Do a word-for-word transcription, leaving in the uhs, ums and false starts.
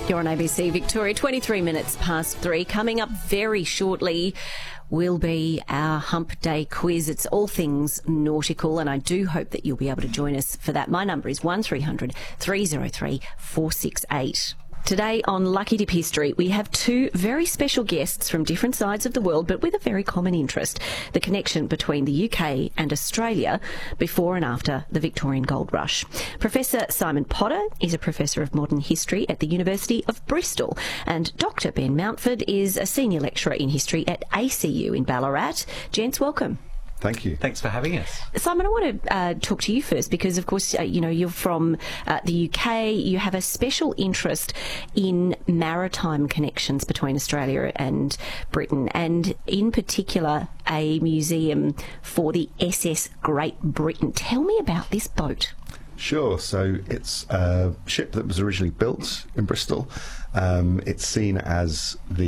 You're on A B C Victoria, twenty-three minutes past three. Coming up very shortly will be our Hump Day quiz. It's all things nautical, and I do hope that you'll be able to join us for that. My number is one three hundred three oh three four six eight. Today on Lucky Dip History, we have two very special guests from different sides of the world, but with a very common interest, the connection between the U K and Australia before and after the Victorian Gold Rush. Professor Simon Potter is a Professor of Modern History at the University of Bristol, and Doctor Ben Mountford is a Senior Lecturer in History at A C U in Ballarat. Gents, welcome. Thank you. Thanks for having us. Simon, I want to uh, talk to you first because, of course, uh, you know, you're from uh, the U K. You have a special interest in maritime connections between Australia and Britain, and in particular, a museum for the S S Great Britain. Tell me about this boat. Sure. So it's a ship that was originally built in Bristol. Um, it's seen as the